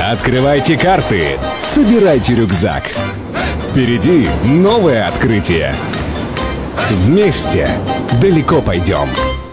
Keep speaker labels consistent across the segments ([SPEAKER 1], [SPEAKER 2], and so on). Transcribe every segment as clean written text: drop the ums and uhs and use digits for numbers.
[SPEAKER 1] Открывайте карты, собирайте рюкзак. Впереди новое открытие. Вместе далеко пойдем.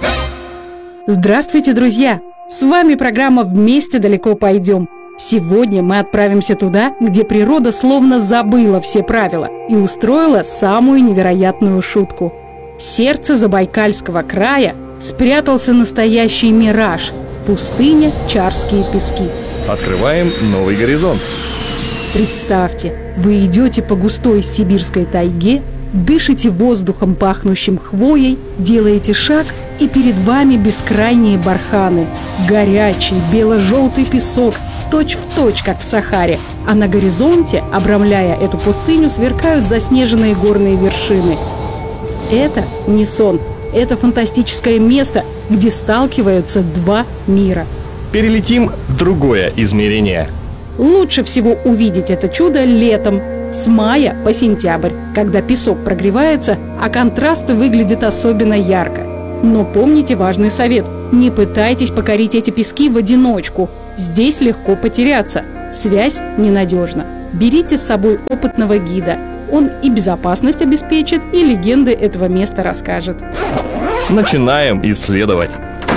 [SPEAKER 2] Здравствуйте, друзья! С вами программа «Вместе далеко пойдем». Сегодня мы отправимся туда, где природа словно забыла все правила и устроила самую невероятную шутку. В сердце Забайкальского края спрятался настоящий мираж – пустыня Чарские пески.
[SPEAKER 3] Открываем новый горизонт.
[SPEAKER 2] Представьте, вы идете по густой сибирской тайге, дышите воздухом, пахнущим хвоей, делаете шаг, и перед вами бескрайние барханы. Горячий бело-желтый песок, точь-в-точь, как в Сахаре. А на горизонте, обрамляя эту пустыню, сверкают заснеженные горные вершины. Это не сон. Это фантастическое место, где сталкиваются два мира.
[SPEAKER 3] Перелетим в другое измерение.
[SPEAKER 2] Лучше всего увидеть это чудо летом, с мая по сентябрь, когда песок прогревается, а контрасты выглядят особенно ярко. Но помните важный совет: не пытайтесь покорить эти пески в одиночку. Здесь легко потеряться, связь ненадежна. Берите с собой опытного гида. Он и безопасность обеспечит, и легенды этого места расскажет.
[SPEAKER 3] Начинаем исследовать.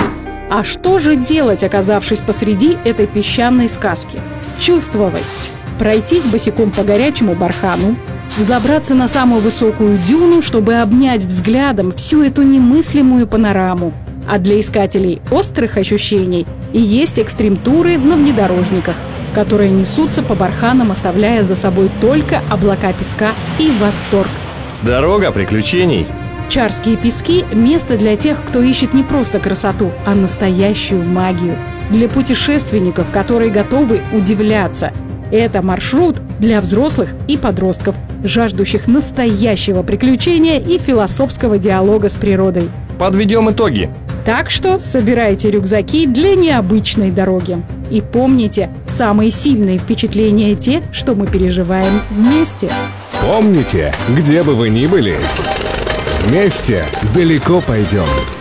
[SPEAKER 2] А что же делать, оказавшись посреди этой песчаной сказки? Чувствовать. Пройтись босиком по горячему бархану, взобраться на самую высокую дюну, чтобы обнять взглядом всю эту немыслимую панораму. А для искателей острых ощущений и есть экстрим-туры на внедорожниках, которые несутся по барханам, оставляя за собой только облака песка и восторг.
[SPEAKER 3] Дорога приключений.
[SPEAKER 2] Чарские пески – место для тех, кто ищет не просто красоту, а настоящую магию. Для путешественников, которые готовы удивляться. Это маршрут для взрослых и подростков, жаждущих настоящего приключения и философского диалога с природой.
[SPEAKER 3] Подведем итоги.
[SPEAKER 2] Так что собирайте рюкзаки для необычной дороги. И помните, самые сильные впечатления те, что мы переживаем вместе.
[SPEAKER 1] Помните, где бы вы ни были, вместе далеко пойдем.